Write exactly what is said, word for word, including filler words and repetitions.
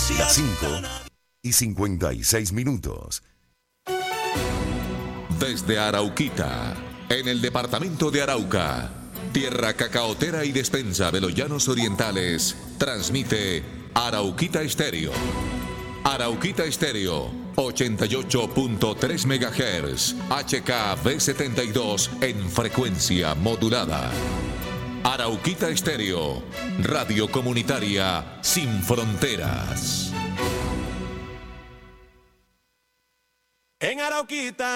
Las cinco y cincuenta y seis minutos. Desde Arauquita, en el departamento de Arauca, tierra cacaotera y despensa de los llanos orientales, transmite Arauquita Estéreo. Arauquita Estéreo, ochenta y ocho punto tres megahertz, H K V setenta y dos en frecuencia modulada. Arauquita Estéreo, radio comunitaria sin fronteras. En Arauquita